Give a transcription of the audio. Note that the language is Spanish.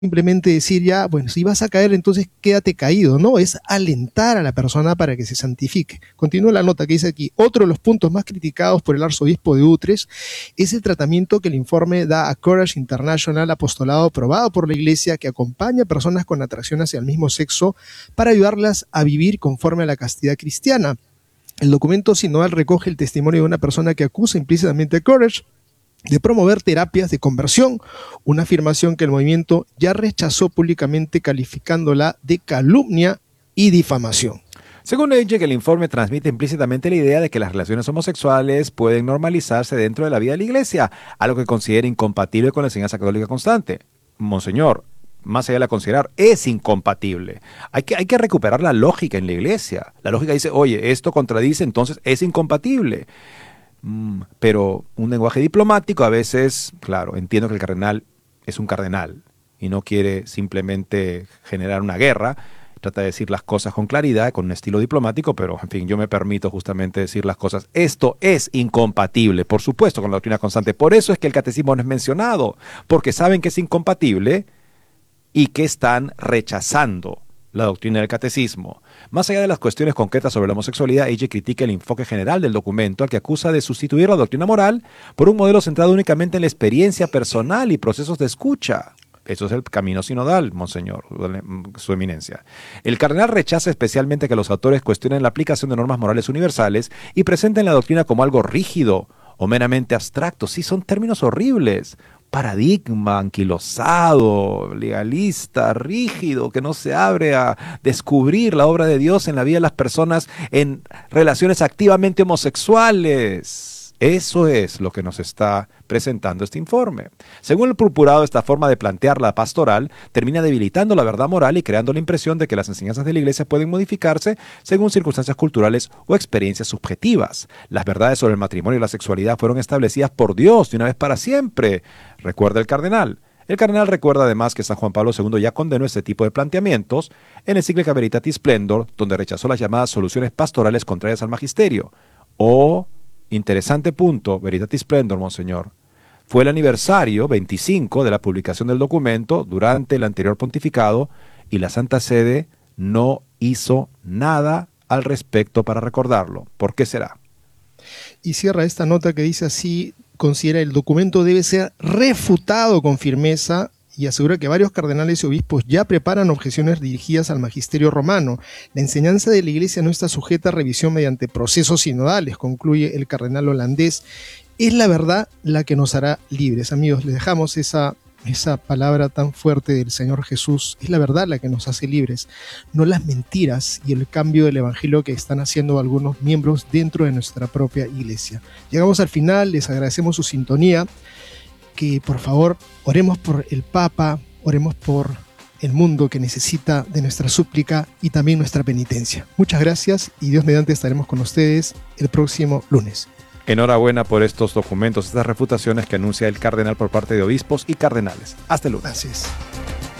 simplemente decir ya, bueno, si vas a caer, entonces quédate caído, no, es alentar a la persona para que se santifique. Continúa la nota que dice aquí, otro de los puntos más criticados por el arzobispo de Utrecht es el tratamiento que el informe da a Courage International, apostolado aprobado por la Iglesia, que acompaña a personas con atracción hacia el mismo sexo para ayudarlas a vivir conforme a la castidad cristiana. El documento sinodal recoge el testimonio de una persona que acusa implícitamente a Courage de promover terapias de conversión, una afirmación que el movimiento ya rechazó públicamente, calificándola de calumnia y difamación. Según AJ, el informe transmite implícitamente la idea de que las relaciones homosexuales pueden normalizarse dentro de la vida de la Iglesia, algo que considera incompatible con la enseñanza católica constante. Monseñor, más allá de la considerar, es incompatible. Hay que recuperar la lógica en la Iglesia. La lógica dice, oye, esto contradice, entonces es incompatible. Pero un lenguaje diplomático a veces, claro, entiendo que el cardenal es un cardenal y no quiere simplemente generar una guerra, trata de decir las cosas con claridad, con un estilo diplomático, pero en fin, yo me permito justamente decir las cosas. Esto es incompatible, por supuesto, con la doctrina constante. Por eso es que el catecismo no es mencionado, porque saben que es incompatible y que están rechazando la doctrina del catecismo. Más allá de las cuestiones concretas sobre la homosexualidad, ella critica el enfoque general del documento, al que acusa de sustituir la doctrina moral por un modelo centrado únicamente en la experiencia personal y procesos de escucha. Eso es el camino sinodal, monseñor, su eminencia. El cardenal rechaza especialmente que los autores cuestionen la aplicación de normas morales universales y presenten la doctrina como algo rígido o meramente abstracto. Sí, son términos horribles. Paradigma anquilosado, legalista, rígido, que no se abre a descubrir la obra de Dios en la vida de las personas en relaciones activamente homosexuales. Eso es lo que nos está presentando este informe. Según el purpurado, esta forma de plantear la pastoral termina debilitando la verdad moral y creando la impresión de que las enseñanzas de la Iglesia pueden modificarse según circunstancias culturales o experiencias subjetivas. Las verdades sobre el matrimonio y la sexualidad fueron establecidas por Dios de una vez para siempre, recuerda el cardenal. El cardenal recuerda además que San Juan Pablo II ya condenó este tipo de planteamientos en encíclica Veritatis Splendor, donde rechazó las llamadas soluciones pastorales contrarias al magisterio. Interesante punto, Veritatis Splendor, monseñor. Fue el aniversario 25 de la publicación del documento durante el anterior pontificado y la Santa Sede no hizo nada al respecto para recordarlo. ¿Por qué será? Y cierra esta nota que dice así, considera el documento debe ser refutado con firmeza y asegura que varios cardenales y obispos ya preparan objeciones dirigidas al magisterio romano. La enseñanza de la Iglesia no está sujeta a revisión mediante procesos sinodales, concluye el cardenal holandés. Es la verdad la que nos hará libres. Amigos, les dejamos esa palabra tan fuerte del Señor Jesús. Es la verdad la que nos hace libres, no las mentiras y el cambio del evangelio que están haciendo algunos miembros dentro de nuestra propia Iglesia. Llegamos al final, les agradecemos su sintonía. Que por favor oremos por el Papa, oremos por el mundo que necesita de nuestra súplica y también nuestra penitencia. Muchas gracias y Dios mediante estaremos con ustedes el próximo lunes. Enhorabuena por estos documentos, estas refutaciones que anuncia el cardenal por parte de obispos y cardenales. Hasta el lunes. Gracias.